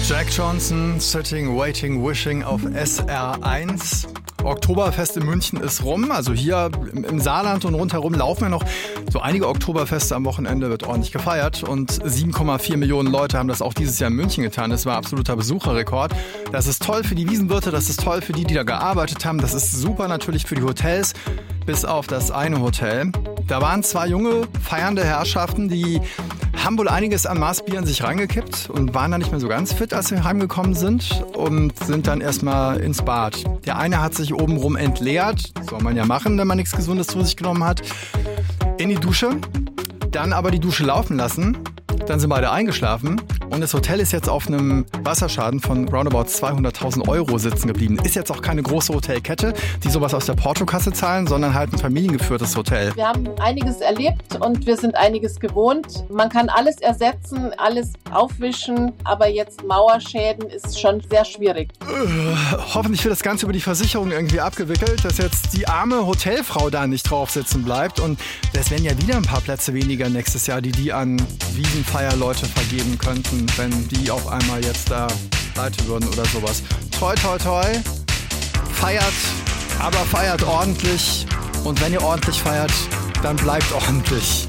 Jack Johnson, Sitting, Waiting, Wishing auf SR1. Oktoberfest in München ist rum, also hier im Saarland und rundherum laufen ja noch so einige Oktoberfeste am Wochenende, wird ordentlich gefeiert und 7,4 Millionen Leute haben das auch dieses Jahr in München getan. Das war absoluter Besucherrekord. Das ist toll für die Wiesenwirte, das ist toll für die da gearbeitet haben, das ist super natürlich für die Hotels, bis auf das eine Hotel. Da waren zwei junge, feiernde Herrschaften, die haben wohl einiges an Maßbier in sich reingekippt und waren dann nicht mehr so ganz fit, als sie heimgekommen sind und sind dann erstmal ins Bad. Der eine hat sich obenrum entleert, soll man ja machen, wenn man nichts Gesundes zu sich genommen hat, in die Dusche, dann aber die Dusche laufen lassen, dann sind beide eingeschlafen und das Hotel ist jetzt auf einem Wasserschaden von roundabout 200.000 € sitzen geblieben. Ist jetzt auch keine große Hotelkette, die sowas aus der Portokasse zahlen, sondern halt ein familiengeführtes Hotel. Wir haben einiges erlebt und wir sind einiges gewohnt. Man kann alles ersetzen, alles aufwischen, aber jetzt Mauerschäden ist schon sehr schwierig. Hoffentlich wird das Ganze über die Versicherung irgendwie abgewickelt, dass jetzt die arme Hotelfrau da nicht drauf sitzen bleibt und es werden ja wieder ein paar Plätze weniger nächstes Jahr, die an Wiesenfeierleute vergeben könnten, wenn die auf einmal jetzt da pleite würden oder sowas. Toi, toi, toi. Feiert, aber feiert ordentlich. Und wenn ihr ordentlich feiert, dann bleibt ordentlich.